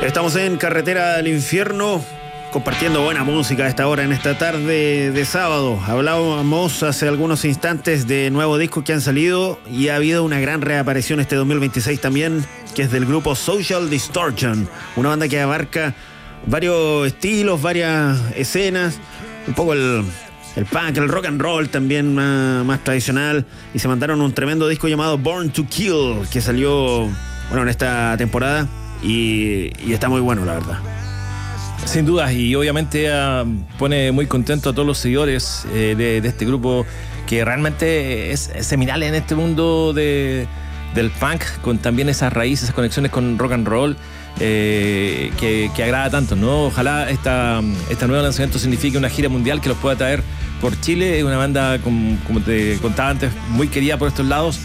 Estamos en Carretera del Infierno, compartiendo buena música a esta hora, en esta tarde de sábado. Hablábamos hace algunos instantes de nuevos discos que han salido y ha habido una gran reaparición este 2026 también, que es del grupo Social Distortion, una banda que abarca varios estilos, varias escenas, un poco el punk, el rock and roll también más tradicional, y se mandaron un tremendo disco llamado Born to Kill, que salió en esta temporada y está muy bueno, la verdad. Sin dudas, y obviamente pone muy contento a todos los seguidores de este grupo, que realmente es seminal en este mundo del punk, con también esas raíces, esas conexiones con rock and roll, que agrada tanto, ¿no? Ojalá esta nuevo lanzamiento signifique una gira mundial que los pueda traer por Chile. Es una banda, como te contaba antes, muy querida por estos lados.